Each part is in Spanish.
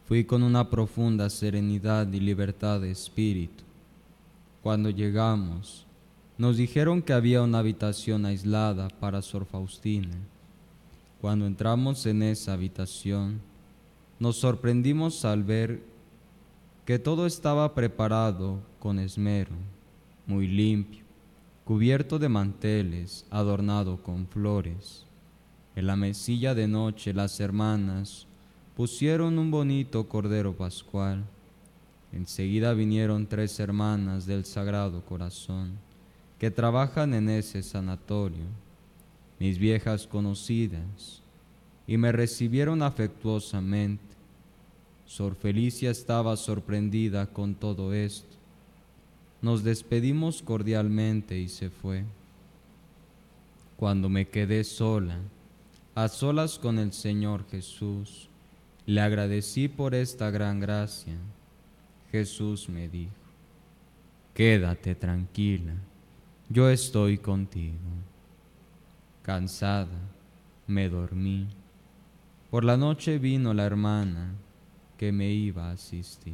Fui con una profunda serenidad y libertad de espíritu. Cuando llegamos, nos dijeron que había una habitación aislada para Sor Faustina. Cuando entramos en esa habitación, nos sorprendimos al ver que todo estaba preparado con esmero, muy limpio, cubierto de manteles, adornado con flores. En la mesilla de noche las hermanas pusieron un bonito cordero pascual. Enseguida vinieron 3 hermanas del Sagrado Corazón que trabajan en ese sanatorio, mis viejas conocidas, y me recibieron afectuosamente. Sor Felicia estaba sorprendida con todo esto. Nos despedimos cordialmente y se fue. Cuando me quedé sola, a solas con el Señor Jesús, le agradecí por esta gran gracia. Jesús me dijo: quédate tranquila, yo estoy contigo. Cansada, me dormí. Por la noche vino la hermana que me iba a asistir.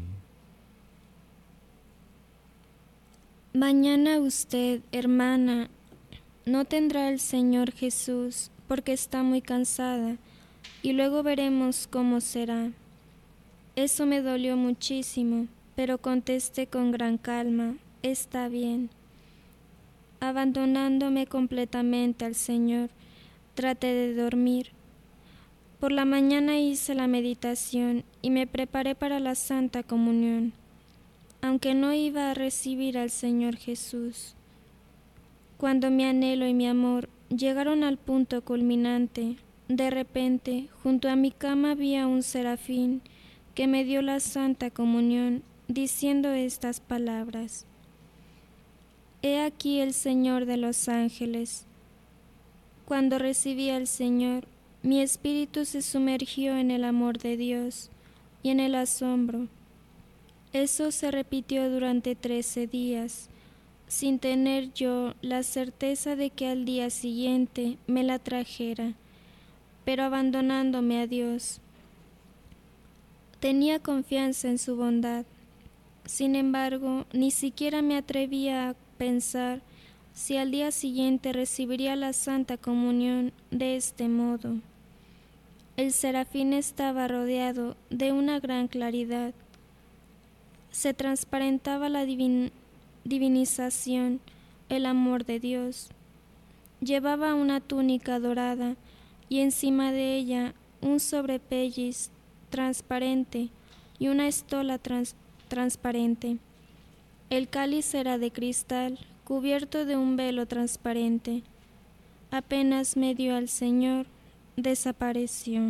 Mañana usted, hermana, no tendrá el Señor Jesús porque está muy cansada y luego veremos cómo será. Eso me dolió muchísimo, pero contesté con gran calma: está bien. Abandonándome completamente al Señor, traté de dormir. Por la mañana hice la meditación y me preparé para la Santa Comunión, aunque no iba a recibir al Señor Jesús. Cuando mi anhelo y mi amor llegaron al punto culminante, de repente, junto a mi cama había un serafín que me dio la Santa Comunión, diciendo estas palabras: He aquí el Señor de los ángeles. Cuando recibí al Señor, mi espíritu se sumergió en el amor de Dios y en el asombro. Eso se repitió durante 13 días, sin tener yo la certeza de que al día siguiente me la trajera, pero abandonándome a Dios. Tenía confianza en su bondad. Sin embargo, ni siquiera me atrevía a pensar si al día siguiente recibiría la Santa Comunión de este modo. El serafín estaba rodeado de una gran claridad. Se transparentaba la divinización, el amor de Dios. Llevaba una túnica dorada y encima de ella un sobrepelliz transparente y una estola transparente. El cáliz era de cristal, cubierto de un velo transparente. Apenas me dio al Señor, desapareció.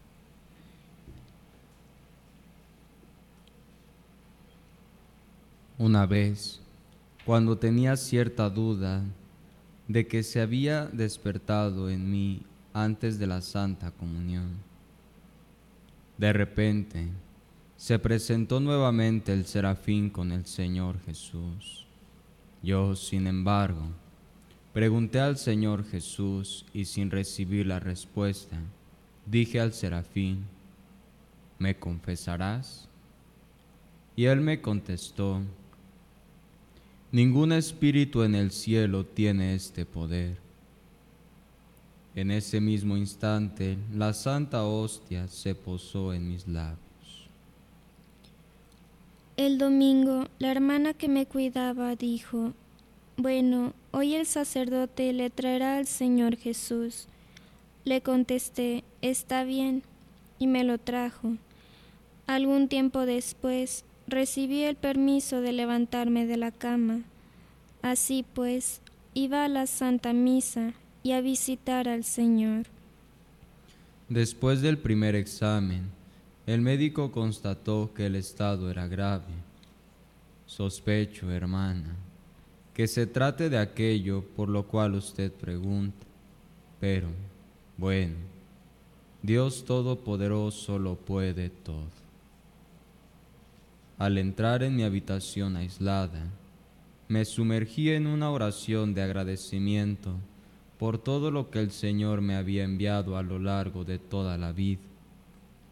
Una vez, cuando tenía cierta duda de que se había despertado en mí antes de la Santa Comunión, de repente se presentó nuevamente el serafín con el Señor Jesús. Yo, sin embargo, pregunté al Señor Jesús y sin recibir la respuesta, dije al serafín: ¿me confesarás? Y él me contestó: ningún espíritu en el cielo tiene este poder. En ese mismo instante, la Santa Hostia se posó en mis labios. El domingo, la hermana que me cuidaba dijo: Bueno, hoy el sacerdote le traerá al Señor Jesús. Le contesté: está bien, y me lo trajo. Algún tiempo después, recibí el permiso de levantarme de la cama. Así pues, iba a la Santa Misa y a visitar al Señor. Después del primer examen, el médico constató que el estado era grave. Sospecho, hermana, que se trate de aquello por lo cual usted pregunta, pero, bueno, Dios Todopoderoso lo puede todo. Al entrar en mi habitación aislada, me sumergí en una oración de agradecimiento por todo lo que el Señor me había enviado a lo largo de toda la vida.